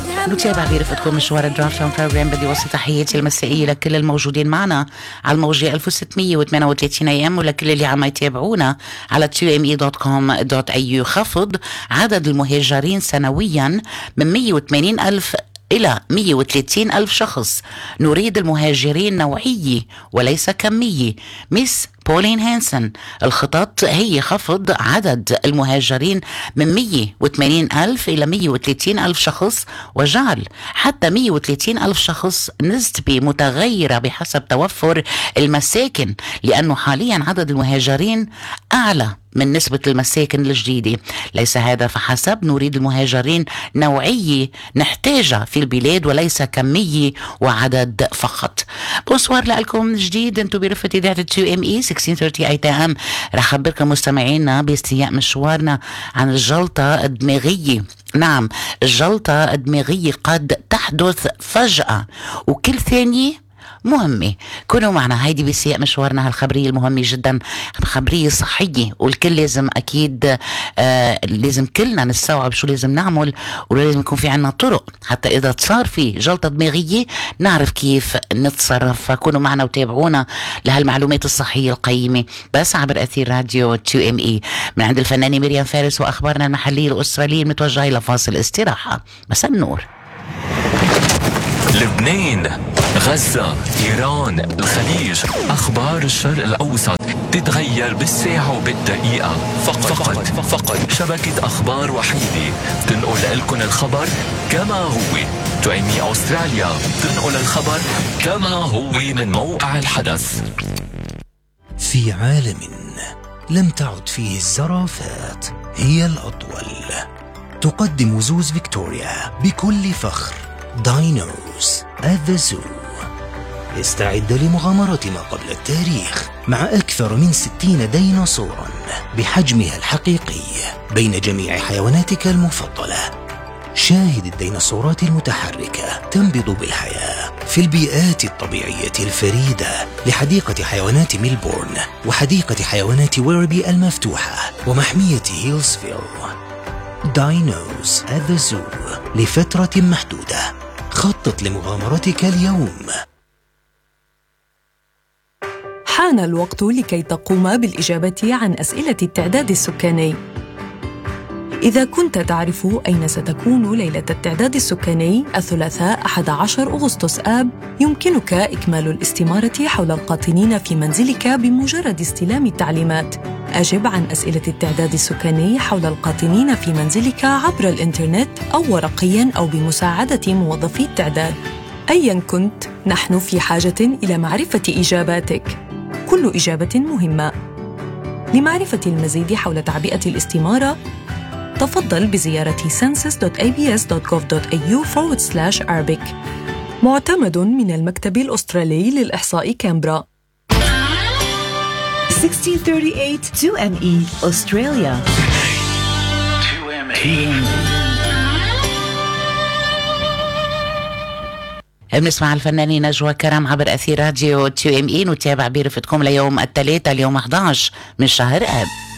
نتابع برفقتكم مشوار الدراft Film Program. بدي وصل تحياتي المسائية لكل الموجودين معنا على الموجة 1638 AM ولكل اللي عم يتابعونا على 2me.com.au. خفض عدد المهاجرين سنويا من 180 ألف إلى 130 ألف شخص. نريد المهاجرين نوعية وليس كمية. ميس بولين هانسن. الخطط هي خفض عدد المهاجرين من 180 ألف إلى 130 ألف شخص وجعل حتى 130 ألف شخص نسبة متغيرة بحسب توفر المساكن، لأنه حاليا عدد المهاجرين أعلى من نسبة المساكن الجديدة. ليس هذا فحسب، نريد المهاجرين نوعية نحتاجها في البلاد وليس كمية وعدد فقط. بونسوار لكم جديد، انتو برفة إذاعة 2ME 1638 AM. رح أخبركم مستمعينا باستياء مشوارنا عن الجلطة الدماغية. نعم، الجلطة الدماغية قد تحدث فجأة وكل ثانية مهمة. كونوا معنا، هيدي بسياق مشوارنا هالخبرية المهمة جدا، خبرية صحية، والكل لازم أكيد لازم كلنا نستوعب شو لازم نعمل، ولازم يكون في عنا طرق حتى إذا صار في جلطة دماغية نعرف كيف نتصرف. فكونوا معنا وتابعونا لهالمعلومات الصحية القيمة بس عبر أثير راديو 2ME من عند الفنانة مريم فارس وأخبارنا المحلية الأسترالية المتوجهة إلى فاصل استراحة. مساء النور. لبنان، غزة، إيران، الخليج، أخبار الشرق الأوسط تتغير بالساعة وبالدقيقة. فقط شبكة أخبار وحيدة تنقل لكم الخبر كما هو. 2ME أستراليا تنقل الخبر كما هو من موقع الحدث. في عالم لم تعد فيه الزرافات هي الأطول، تقدم زوز فيكتوريا بكل فخر داينوز at the zoo. استعد لمغامرة ما قبل التاريخ مع أكثر من 60 ديناصورا بحجمها الحقيقي بين جميع حيواناتك المفضلة. شاهد الديناصورات المتحركة تنبض بالحياة في البيئات الطبيعية الفريدة لحديقة حيوانات ميلبورن وحديقة حيوانات ويربي المفتوحة ومحمية هيلزفيل. داينوز at the zoo لفترة محدودة. خطط لمغامرتك اليوم. حان الوقت لكي تقوم بالإجابة عن أسئلة التعداد السكاني. إذا كنت تعرف أين ستكون ليلة التعداد السكاني الثلاثاء 11 أغسطس آب، يمكنك إكمال الاستمارة حول القاطنين في منزلك بمجرد استلام التعليمات. أجب عن أسئلة التعداد السكاني حول القاطنين في منزلك عبر الإنترنت أو ورقياً أو بمساعدة موظفي التعداد. أياً كنت، نحن في حاجة إلى معرفة إجاباتك. كل إجابة مهمة. لمعرفة المزيد حول تعبئة الاستمارة، تفضل بزيارة census.abs.gov.au/Arabic. معتمد من المكتب الأسترالي للإحصاء كامبرا. 1638 2ME أستراليا. 2ME. بنسمع الفنانة نجوى كرم عبر أثير راديو 2ME. نتابع برفقتكم ليوم الثلاثاء اليوم 11 من شهر آب.